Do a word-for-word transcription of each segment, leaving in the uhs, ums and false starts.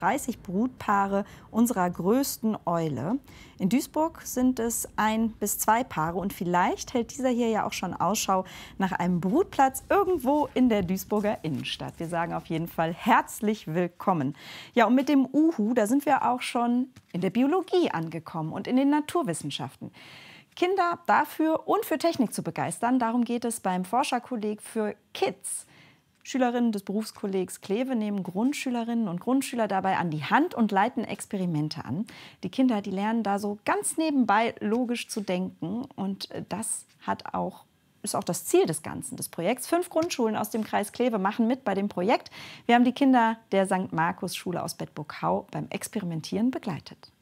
dreißig Brutpaare unserer größten Eule. In Duisburg sind es ein bis zwei Paare und vielleicht hält dieser hier ja auch schon Ausschau nach einem Brutplatz irgendwo in der Duisburger Innenstadt. Wir sagen auf jeden Fall herzlich willkommen. Ja, und mit dem Uhu, da sind wir auch schon in der Biologie angekommen und in den Naturwissenschaften. Kinder dafür und für Technik zu begeistern, darum geht es beim Forscherkolleg für Kids. Schülerinnen des Berufskollegs Kleve nehmen Grundschülerinnen und Grundschüler dabei an die Hand und leiten Experimente an. Die Kinder, die lernen da so ganz nebenbei logisch zu denken. Und das hat auch, ist auch das Ziel des Ganzen, des Projekts. Fünf Grundschulen aus dem Kreis Kleve machen mit bei dem Projekt. Wir haben die Kinder der Sankt Markus Schule aus Bedburg-Hau beim Experimentieren begleitet.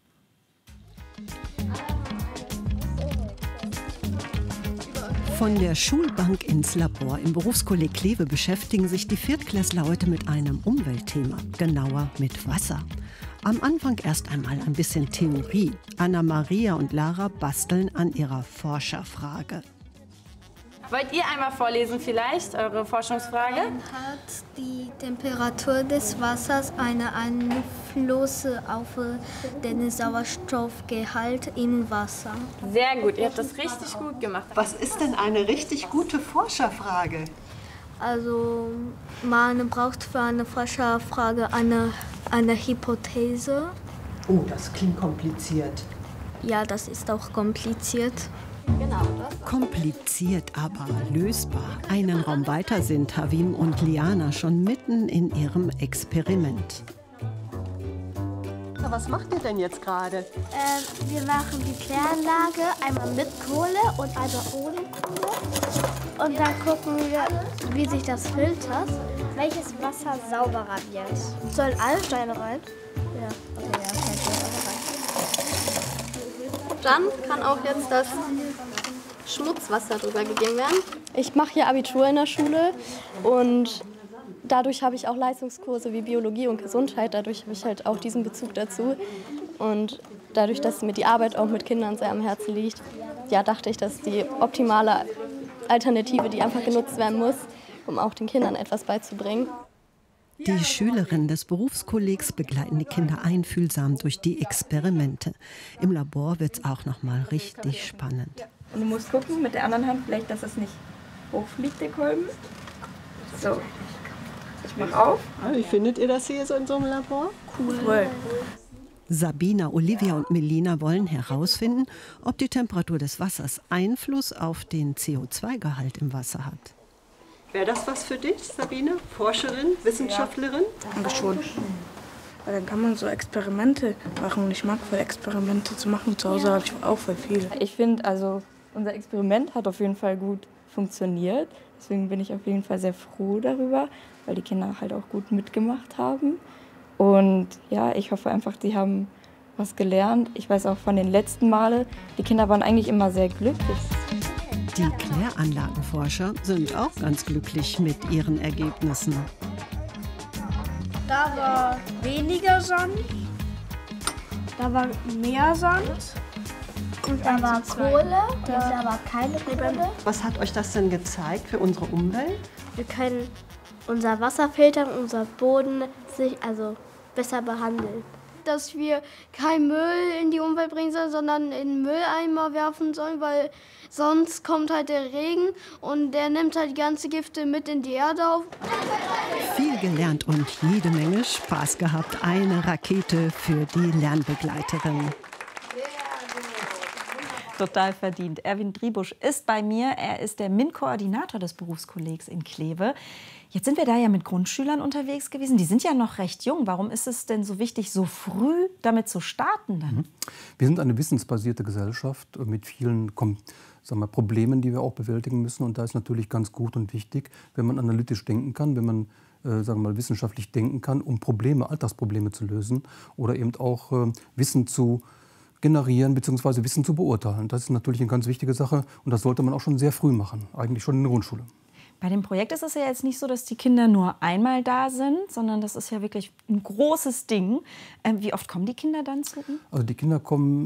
Von der Schulbank ins Labor im Berufskolleg Kleve beschäftigen sich die Viertklässler heute mit einem Umweltthema, genauer mit Wasser. Am Anfang erst einmal ein bisschen Theorie. Anna-Maria und Lara basteln an ihrer Forscherfrage. Wollt ihr einmal vorlesen vielleicht, eure Forschungsfrage? Hat die Temperatur des Wassers einen Einfluss auf den Sauerstoffgehalt im Wasser? Sehr gut, ihr habt das richtig gut gemacht. Was ist denn eine richtig gute Forscherfrage? Also man braucht für eine Forscherfrage eine, eine Hypothese. Oh, das klingt kompliziert. Ja, das ist auch kompliziert. Genau, Kompliziert, aber lösbar. Einen Raum weiter sind Havim und Liana schon mitten in ihrem Experiment. Was macht ihr denn jetzt gerade? Äh, wir machen die Kläranlage einmal mit Kohle und einmal ohne Kohle. Und dann gucken wir, wie sich das filtert, welches Wasser sauberer wird. Sollen alle Steine rein? Ja, okay, ja, kein Stein rein. Dann kann auch jetzt das Schmutzwasser drüber gegeben werden. Ich mache hier Abitur in der Schule und dadurch habe ich auch Leistungskurse wie Biologie und Gesundheit. Dadurch habe ich halt auch diesen Bezug dazu. Und dadurch, dass mir die Arbeit auch mit Kindern sehr am Herzen liegt, ja, dachte ich, das ist die optimale Alternative, die einfach genutzt werden muss, um auch den Kindern etwas beizubringen. Die Schülerinnen des Berufskollegs begleiten die Kinder einfühlsam durch die Experimente. Im Labor wird es auch noch mal richtig spannend. Und du musst gucken mit der anderen Hand, vielleicht, dass es nicht hochfliegt, der Kolben. So, ich mach auf. Wie findet ihr das hier so in so einem Labor? Cool. Sabina, Olivia und Melina wollen herausfinden, ob die Temperatur des Wassers Einfluss auf den C O zwei Gehalt im Wasser hat. Wäre das was für dich, Sabine? Forscherin, Wissenschaftlerin? Danke schon. Weil dann kann man so Experimente machen und ich mag voll Experimente zu machen. Zu Hause habe ich auch voll viele. Ich finde, also unser Experiment hat auf jeden Fall gut funktioniert. Deswegen bin ich auf jeden Fall sehr froh darüber, weil die Kinder halt auch gut mitgemacht haben. Und ja, ich hoffe einfach, die haben was gelernt. Ich weiß auch von den letzten Male, die Kinder waren eigentlich immer sehr glücklich. Die Kläranlagenforscher sind auch ganz glücklich mit ihren Ergebnissen. Da war weniger Sand, da war mehr Sand und da war Kohle, da war keine Kohle. Was hat euch das denn gezeigt für unsere Umwelt? Wir können unser Wasser filtern, unser Boden sich also besser behandeln. Dass wir kein Müll in die Umwelt bringen sollen, sondern in den Mülleimer werfen sollen, weil sonst kommt halt der Regen und der nimmt halt die ganze Gifte mit in die Erde auf. Viel gelernt und jede Menge Spaß gehabt. Eine Rakete für die Lernbegleiterin. Total verdient. Erwin Driebusch ist bei mir. Er ist der MINT-Koordinator des Berufskollegs in Kleve. Jetzt sind wir da ja mit Grundschülern unterwegs gewesen. Die sind ja noch recht jung. Warum ist es denn so wichtig, so früh damit zu starten dann? Wir sind eine wissensbasierte Gesellschaft mit vielen sagen wir, Problemen, die wir auch bewältigen müssen. Und da ist natürlich ganz gut und wichtig, wenn man analytisch denken kann, wenn man äh, sagen wir mal, wissenschaftlich denken kann, um Probleme, Alltagsprobleme zu lösen oder eben auch äh, Wissen zu generieren bzw. Wissen zu beurteilen. Das ist natürlich eine ganz wichtige Sache und das sollte man auch schon sehr früh machen, eigentlich schon in der Grundschule. Bei dem Projekt ist es ja jetzt nicht so, dass die Kinder nur einmal da sind, sondern das ist ja wirklich ein großes Ding. Ähm, wie oft kommen die Kinder dann zu Ihnen? Also die Kinder kommen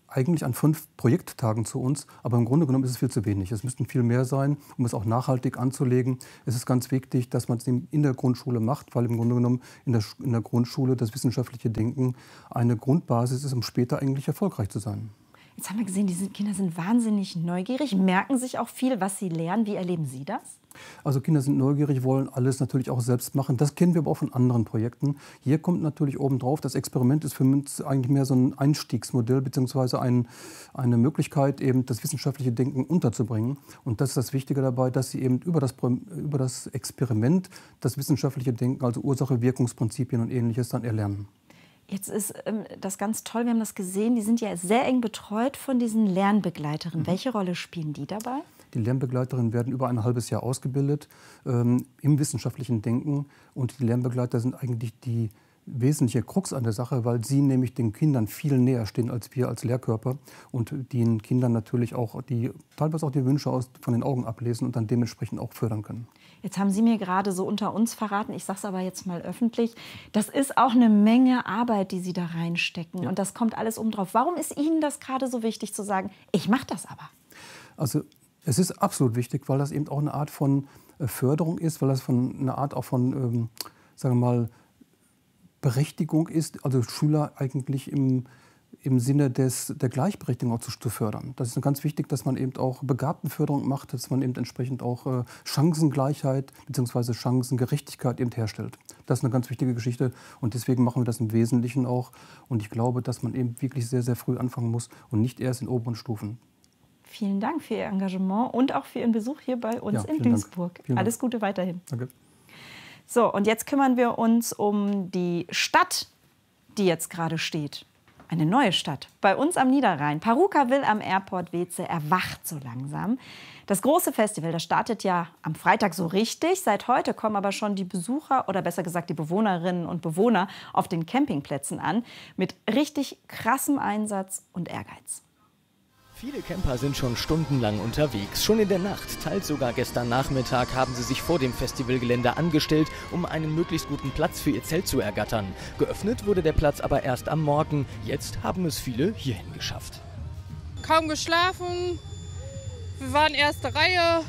eigentlich an fünf Projekttagen zu uns, aber im Grunde genommen ist es viel zu wenig. Es müssten viel mehr sein, um es auch nachhaltig anzulegen. Es ist ganz wichtig, dass man es in der Grundschule macht, weil im Grunde genommen in der, in der Grundschule das wissenschaftliche Denken eine Grundbasis ist, um später eigentlich erfolgreich zu sein. Jetzt haben wir gesehen, diese Kinder sind wahnsinnig neugierig, merken sich auch viel, was sie lernen. Wie erleben Sie das? Also Kinder sind neugierig, wollen alles natürlich auch selbst machen. Das kennen wir aber auch von anderen Projekten. Hier kommt natürlich obendrauf, das Experiment ist für uns eigentlich mehr so ein Einstiegsmodell bzw. Ein, eine Möglichkeit, eben das wissenschaftliche Denken unterzubringen. Und das ist das Wichtige dabei, dass sie eben über das, über das Experiment das wissenschaftliche Denken, also Ursache-Wirkungsprinzipien und Ähnliches dann erlernen. Jetzt ist ähm, das ganz toll, wir haben das gesehen, die sind ja sehr eng betreut von diesen Lernbegleiterinnen. Mhm. Welche Rolle spielen die dabei? Die Lernbegleiterinnen werden über ein halbes Jahr ausgebildet ähm, im wissenschaftlichen Denken. Und die Lernbegleiter sind eigentlich die wesentliche Krux an der Sache, weil sie nämlich den Kindern viel näher stehen als wir als Lehrkörper und den Kindern natürlich auch die, teilweise auch die Wünsche aus, von den Augen ablesen und dann dementsprechend auch fördern können. Jetzt haben Sie mir gerade so unter uns verraten, ich sage es aber jetzt mal öffentlich, das ist auch eine Menge Arbeit, die Sie da reinstecken. Ja. Und das kommt alles oben drauf. Warum ist Ihnen das gerade so wichtig zu sagen, ich mache das aber? Also es ist absolut wichtig, weil das eben auch eine Art von Förderung ist, weil das von eine Art auch von, ähm, sagen wir mal, Berechtigung ist, also Schüler eigentlich im, im Sinne des, der Gleichberechtigung auch zu, zu fördern. Das ist ganz wichtig, dass man eben auch Begabtenförderung macht, dass man eben entsprechend auch äh, Chancengleichheit bzw. Chancengerechtigkeit eben herstellt. Das ist eine ganz wichtige Geschichte und deswegen machen wir das im Wesentlichen auch. Und ich glaube, dass man eben wirklich sehr, sehr früh anfangen muss und nicht erst in oberen Stufen. Vielen Dank für Ihr Engagement und auch für Ihren Besuch hier bei uns ja, in Duisburg. Alles Gute weiterhin. Danke. So, und jetzt kümmern wir uns um die Stadt, die jetzt gerade steht. Eine neue Stadt bei uns am Niederrhein. Parukaville am Airport Weeze erwacht so langsam. Das große Festival, das startet ja am Freitag so richtig. Seit heute kommen aber schon die Besucher oder besser gesagt die Bewohnerinnen und Bewohner auf den Campingplätzen an mit richtig krassem Einsatz und Ehrgeiz. Viele Camper sind schon stundenlang unterwegs. Schon in der Nacht, teils sogar gestern Nachmittag, haben sie sich vor dem Festivalgelände angestellt, um einen möglichst guten Platz für ihr Zelt zu ergattern. Geöffnet wurde der Platz aber erst am Morgen. Jetzt haben es viele hierhin geschafft. Kaum geschlafen, wir waren erste Reihe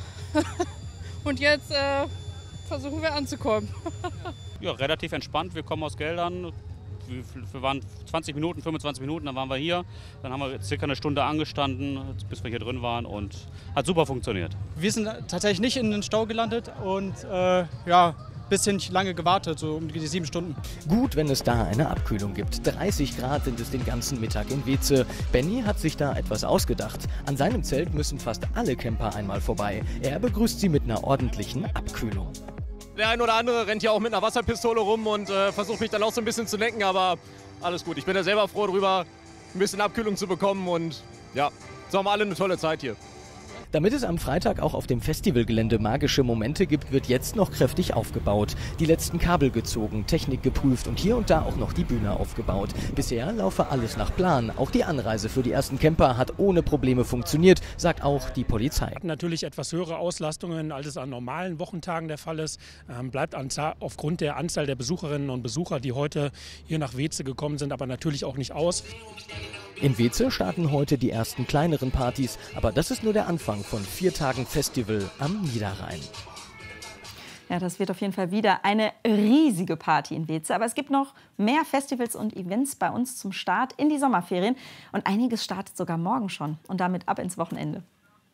und jetzt äh, versuchen wir anzukommen. Ja, relativ entspannt. Wir kommen aus Geldern. Wir waren zwanzig Minuten, fünfundzwanzig Minuten, dann waren wir hier. Dann haben wir circa eine Stunde angestanden, bis wir hier drin waren und hat super funktioniert. Wir sind tatsächlich nicht in den Stau gelandet und äh, ja, ein bisschen lange gewartet, so um die sieben Stunden. Gut, wenn es da eine Abkühlung gibt. dreißig Grad sind es den ganzen Mittag in Weeze. Benny hat sich da etwas ausgedacht. An seinem Zelt müssen fast alle Camper einmal vorbei. Er begrüßt sie mit einer ordentlichen Abkühlung. Der ein oder andere rennt ja auch mit einer Wasserpistole rum und äh, versucht mich dann auch so ein bisschen zu lenken, aber alles gut. Ich bin ja selber froh drüber, ein bisschen Abkühlung zu bekommen und ja, so haben wir alle eine tolle Zeit hier. Damit es am Freitag auch auf dem Festivalgelände magische Momente gibt, wird jetzt noch kräftig aufgebaut. Die letzten Kabel gezogen, Technik geprüft und hier und da auch noch die Bühne aufgebaut. Bisher laufe alles nach Plan. Auch die Anreise für die ersten Camper hat ohne Probleme funktioniert, sagt auch die Polizei. Wir hatten natürlich etwas höhere Auslastungen, als es an normalen Wochentagen der Fall ist. Ähm, bleibt aufgrund der Anzahl der Besucherinnen und Besucher, die heute hier nach Weeze gekommen sind, aber natürlich auch nicht aus. In Weeze starten heute die ersten kleineren Partys, aber das ist nur der Anfang von vier Tagen Festival am Niederrhein. Ja, das wird auf jeden Fall wieder eine riesige Party in Weeze. Aber es gibt noch mehr Festivals und Events bei uns zum Start in die Sommerferien. Und einiges startet sogar morgen schon und damit ab ins Wochenende.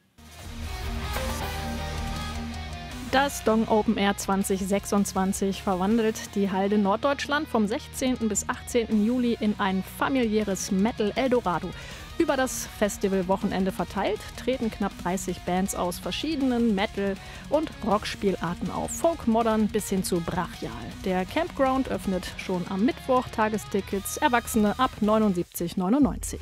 Das Dong Open Air zwanzig sechsundzwanzig verwandelt die Halde Norddeutschland vom sechzehnten bis achtzehnten Juli in ein familiäres Metal Eldorado. Über das Festivalwochenende verteilt treten knapp dreißig Bands aus verschiedenen Metal- und Rockspielarten auf. Folk, Modern bis hin zu Brachial. Der Campground öffnet schon am Mittwoch. Tagestickets Erwachsene ab neunundsiebzig neunundneunzig.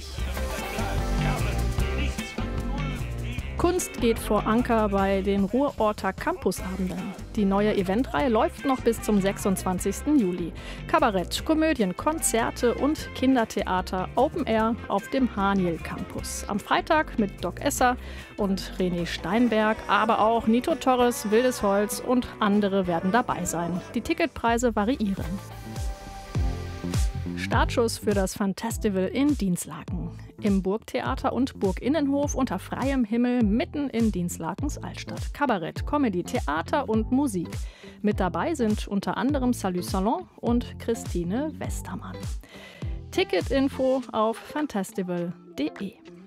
Kunst geht vor Anker bei den Ruhrorter Campusabenden. Die neue Eventreihe läuft noch bis zum sechsundzwanzigsten Juli. Kabarett, Komödien, Konzerte und Kindertheater Open Air auf dem Haniel Campus. Am Freitag mit Doc Esser und René Steinberg, aber auch Nito Torres, Wildes Holz und andere werden dabei sein. Die Ticketpreise variieren. Startschuss für das Fantastival in Dinslaken. Im Burgtheater und Burginnenhof unter freiem Himmel mitten in Dinslakens Altstadt. Kabarett, Comedy, Theater und Musik. Mit dabei sind unter anderem Salü Salon und Christine Westermann. Ticketinfo auf fantastival punkt de.